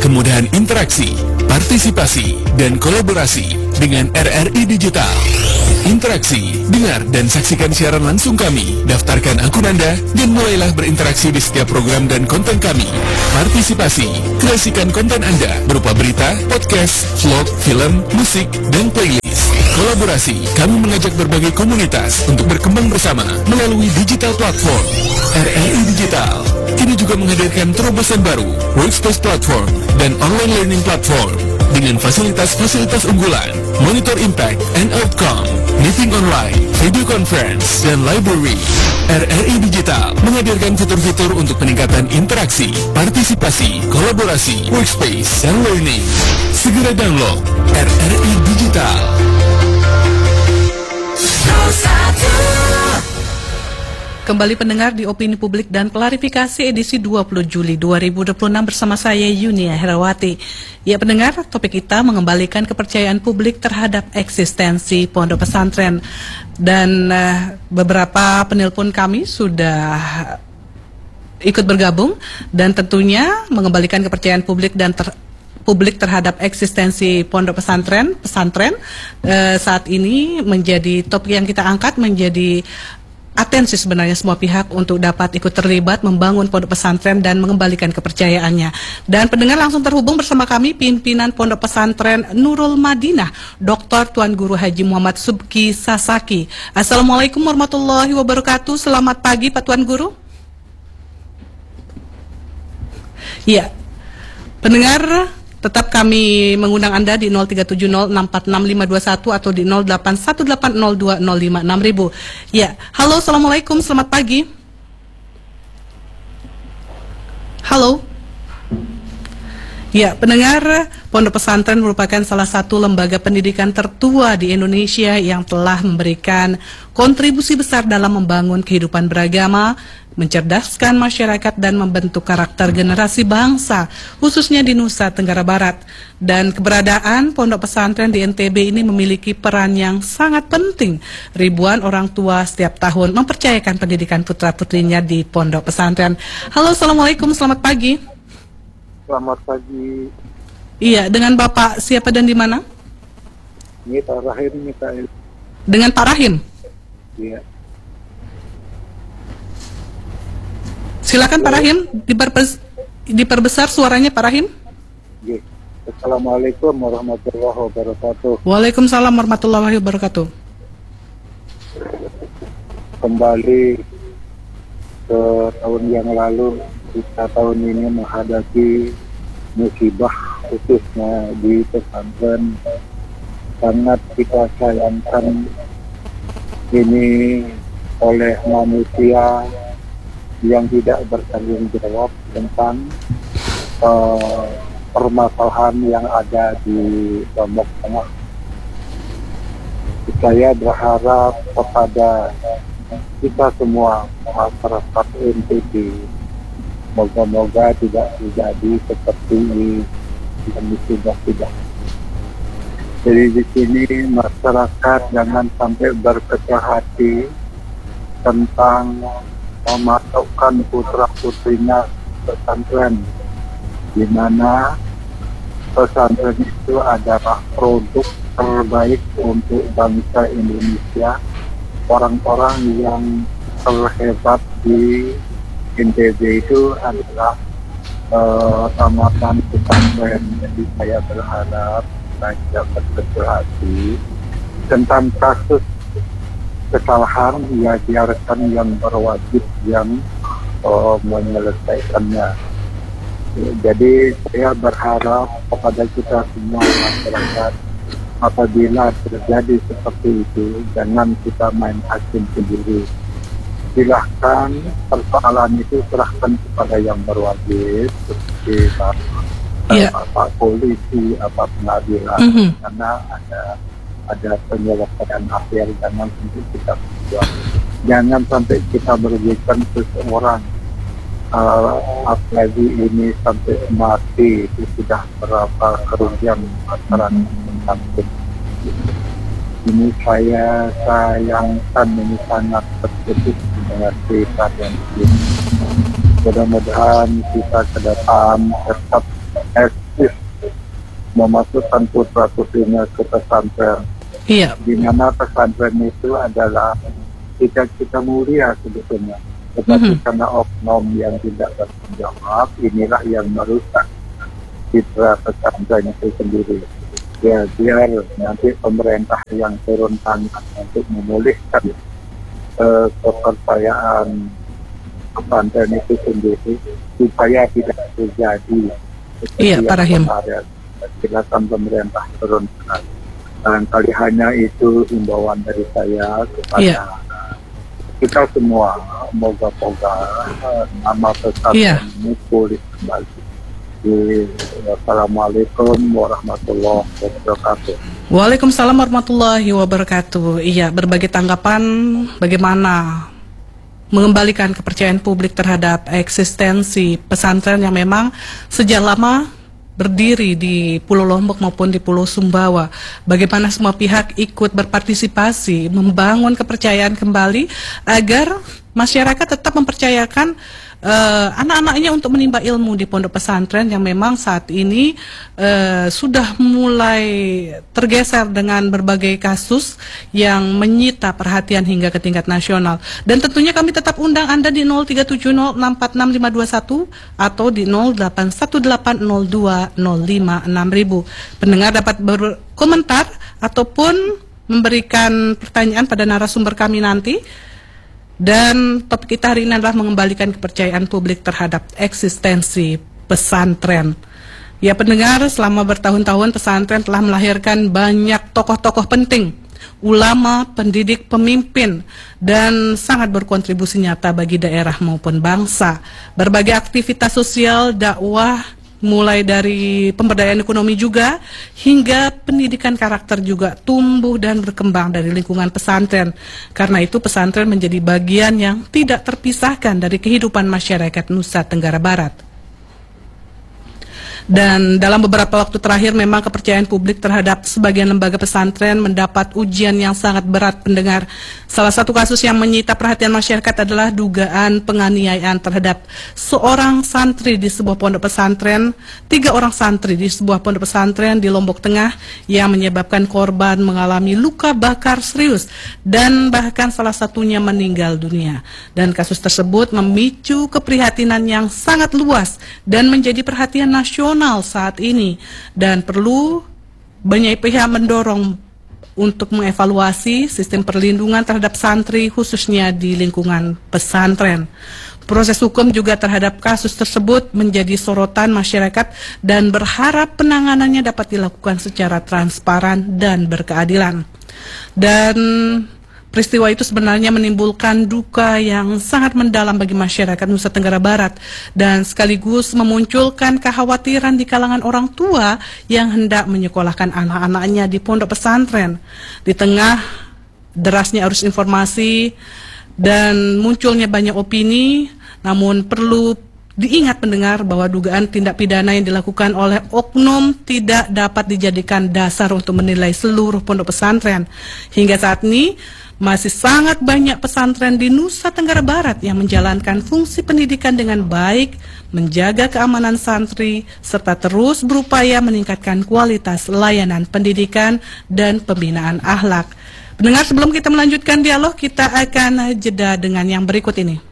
kemudahan interaksi, partisipasi, dan kolaborasi dengan RRI Digital. Interaksi, dengar dan saksikan siaran langsung kami, daftarkan akun Anda, dan mulailah berinteraksi di setiap program dan konten kami. Partisipasi, kreasikan konten Anda berupa berita, podcast, vlog, film, musik, dan playlist. Kolaborasi, kami mengajak berbagai komunitas untuk berkembang bersama melalui digital platform. RRI Digital kini juga menghadirkan terobosan baru, workspace platform, dan online learning platform dengan fasilitas-fasilitas unggulan, monitor impact and outcome, meeting online, video conference, dan library. RRI Digital menghadirkan fitur-fitur untuk peningkatan interaksi, partisipasi, kolaborasi, workspace, dan learning. Segera download RRI Digital. Kembali pendengar di Opini Publik dan Klarifikasi edisi 20 Juli 2026 bersama saya Yunia Herawati. Ya pendengar, topik kita mengembalikan kepercayaan publik terhadap eksistensi pondok pesantren. Dan beberapa penelpon kami sudah ikut bergabung dan tentunya mengembalikan kepercayaan publik dan publik terhadap eksistensi pondok pesantren saat ini menjadi topik yang kita angkat, menjadi atensi sebenarnya semua pihak untuk dapat ikut terlibat membangun pondok pesantren dan mengembalikan kepercayaannya. Dan pendengar langsung terhubung bersama kami pimpinan Pondok Pesantren Nurul Madinah, Dr. Tuan Guru Haji Muhammad Subki Sasaki. Assalamualaikum warahmatullahi wabarakatuh. Selamat pagi Pak Tuan Guru. Ya, pendengar, tetap kami mengundang Anda di 0370646521 atau di 081802056000. Ya, halo, assalamualaikum, selamat pagi. Halo. Ya, pendengar, Pondok Pesantren merupakan salah satu lembaga pendidikan tertua di Indonesia yang telah memberikan kontribusi besar dalam membangun kehidupan beragama, mencerdaskan masyarakat dan membentuk karakter generasi bangsa, khususnya di Nusa Tenggara Barat. Dan keberadaan Pondok Pesantren di NTB ini memiliki peran yang sangat penting. Ribuan orang tua setiap tahun mempercayakan pendidikan putra-putrinya di Pondok Pesantren. Halo, assalamualaikum, selamat pagi. Selamat pagi. Iya, dengan Bapak siapa dan di mana? Ini Pak Rahim, Mikael. Dengan Pak Rahim? Iya. Silakan Pak Rahim, diperbesar suaranya Pak Rahim. Iya. Assalamualaikum warahmatullahi wabarakatuh. Waalaikumsalam warahmatullahi wabarakatuh. Kembali ke tahun yang lalu, kita tahun ini menghadapi musibah khususnya di pesantren. Sangat kita sayangkan ini oleh manusia yang tidak bertanggung jawab tentang permasalahan yang ada di Lombok Tengah. Saya berharap kepada kita semua masyarakat NTB, moga-moga tidak terjadi seperti yang sudah. Jadi di sini masyarakat jangan sampai berkecil hati tentang memasukkan putra-putrinya pesantren, di mana pesantren itu adalah produk terbaik untuk bangsa Indonesia. Orang-orang yang terhebat di NTB itu adalah tamatan pesantren. Jadi saya berharap saya berkecil hati tentang kasus kesalahan, ya biarkan yang berwajib yang menyelesaikannya. Jadi saya berharap kepada kita semua masyarakat, apabila terjadi seperti itu, jangan kita main hakim sendiri. Silahkan persoalan itu serahkan kepada yang berwajib, seperti Pak polisi, apa pengadilan, karena ada penyelesaian akhir. Jangan sampai kita berjuang, jangan sampai kita merugikan seseorang, apalagi ini sampai mati. Itu sudah berapa kerugian masyarakat. Ini saya sayangkan, ini sangat terkejut dengan cerita yang ini. Mudah-mudahan kita ke depan tetap eksis memasukkan putra-putrinya ke pesantren. Iya. Di mana pesantren itu adalah cita-cita mulia sebetulnya. Tetapi karena oknum yang tidak bertanggung jawab, inilah yang merusak citra pesantren itu sendiri. Ya, biar nanti pemerintah yang turun tangan untuk memulihkan kepercayaan pesantren itu sendiri supaya tidak terjadi. Iya, Pak Rahim. Silakan pemerintah turun tangan. Barangkali hanya itu himbauan dari saya kepada kita semua. Moga-moga nama pesantren ini pulih kembali. Assalamualaikum warahmatullahi wabarakatuh. Waalaikumsalam warahmatullahi wabarakatuh. Iya, berbagai tanggapan bagaimana mengembalikan kepercayaan publik terhadap eksistensi pesantren yang memang sejak lama berdiri di Pulau Lombok maupun di Pulau Sumbawa. Bagaimana semua pihak ikut berpartisipasi membangun kepercayaan kembali agar masyarakat tetap mempercayakan anak-anaknya untuk menimba ilmu di pondok pesantren yang memang saat ini sudah mulai tergeser dengan berbagai kasus yang menyita perhatian hingga ke tingkat nasional. Dan tentunya kami tetap undang Anda di 0370646521 atau di 081802056000. Pendengar dapat berkomentar ataupun memberikan pertanyaan pada narasumber kami nanti. Dan topik kita hari ini adalah mengembalikan kepercayaan publik terhadap eksistensi pesantren. Ya pendengar, selama bertahun-tahun pesantren telah melahirkan banyak tokoh-tokoh penting, ulama, pendidik, pemimpin, dan sangat berkontribusi nyata bagi daerah maupun bangsa. Berbagai aktivitas sosial, dakwah, mulai dari pemberdayaan ekonomi juga hingga pendidikan karakter juga tumbuh dan berkembang dari lingkungan pesantren. Karena itu pesantren menjadi bagian yang tidak terpisahkan dari kehidupan masyarakat Nusa Tenggara Barat. Dan dalam beberapa waktu terakhir memang kepercayaan publik terhadap sebagian lembaga pesantren mendapat ujian yang sangat berat pendengar. Salah satu kasus yang menyita perhatian masyarakat adalah dugaan penganiayaan terhadap seorang santri di sebuah pondok pesantren, 3 orang santri di sebuah pondok pesantren di Lombok Tengah yang menyebabkan korban mengalami luka bakar serius dan bahkan salah satunya meninggal dunia. Dan kasus tersebut memicu keprihatinan yang sangat luas dan menjadi perhatian nasional saat ini, dan perlu banyak pihak mendorong untuk mengevaluasi sistem perlindungan terhadap santri khususnya di lingkungan pesantren. Proses hukum juga terhadap kasus tersebut menjadi sorotan masyarakat dan berharap penanganannya dapat dilakukan secara transparan dan berkeadilan. Dan peristiwa itu sebenarnya menimbulkan duka yang sangat mendalam bagi masyarakat Nusa Tenggara Barat dan sekaligus memunculkan kekhawatiran di kalangan orang tua yang hendak menyekolahkan anak-anaknya di pondok pesantren. Di tengah derasnya arus informasi dan munculnya banyak opini, namun perlu diingat pendengar bahwa dugaan tindak pidana yang dilakukan oleh oknum tidak dapat dijadikan dasar untuk menilai seluruh pondok pesantren. Hingga saat ini masih sangat banyak pesantren di Nusa Tenggara Barat yang menjalankan fungsi pendidikan dengan baik, menjaga keamanan santri, serta terus berupaya meningkatkan kualitas layanan pendidikan dan pembinaan akhlak. Pendengar, sebelum kita melanjutkan dialog, kita akan jeda dengan yang berikut ini.